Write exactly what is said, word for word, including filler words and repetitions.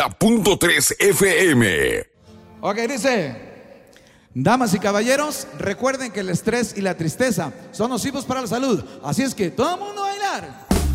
noventa punto tres F M. Ok, dice: damas y caballeros, recuerden que el estrés y la tristeza son nocivos para la salud. Así es que todo el mundo a bailar.